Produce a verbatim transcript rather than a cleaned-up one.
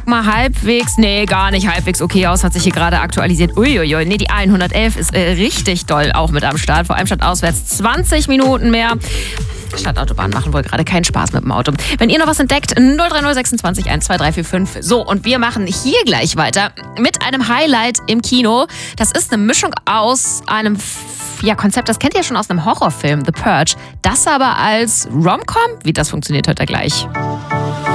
guck mal, halbwegs, nee, gar nicht halbwegs okay aus, hat sich hier gerade aktualisiert. Uiuiui, nee, die A hundertelf ist äh, richtig doll auch mit am Start, vor allem statt auswärts zwanzig Minuten mehr. Stadtautobahn machen wohl gerade keinen Spaß mit dem Auto. Wenn ihr noch was entdeckt, null drei null sechsundzwanzig eins zwei drei vier fünf. So, und wir machen hier gleich weiter mit einem Highlight im Kino. Das ist eine Mischung aus einem ja, Konzept, das kennt ihr schon aus einem Horrorfilm, The Purge. Das aber als Rom-Com? Wie das funktioniert, hört ihr gleich.